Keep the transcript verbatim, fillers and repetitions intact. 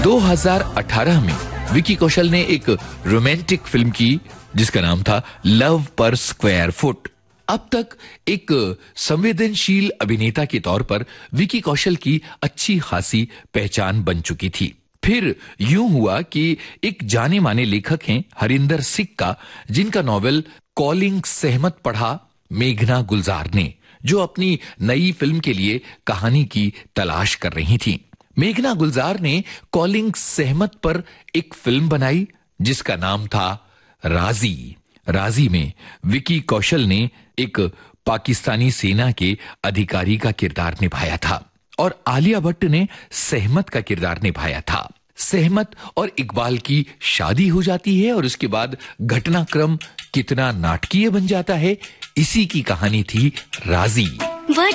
दो हज़ार अठारह में विकी कौशल ने एक रोमांटिक फिल्म की जिसका नाम था लव पर स्क्वायर फुट। अब तक एक संवेदनशील अभिनेता के तौर पर विकी कौशल की अच्छी खासी पहचान बन चुकी थी। फिर यूं हुआ कि एक जाने माने लेखक हैं हरिंदर सिक्का, जिनका नॉवेल कॉलिंग सहमत पढ़ा मेघना गुलजार ने, जो अपनी नई फिल्म के लिए कहानी की तलाश कर रही थी। मेघना गुलजार ने कॉलिंग सहमत पर एक फिल्म बनाई जिसका नाम था राजी। राजी में विकी कौशल ने एक पाकिस्तानी सेना के अधिकारी का किरदार निभाया था और आलिया भट्ट ने सहमत का किरदार निभाया था। सहमत और इकबाल की शादी हो जाती है और उसके बाद घटनाक्रम कितना नाटकीय बन जाता है, इसी की कहानी थी राजी।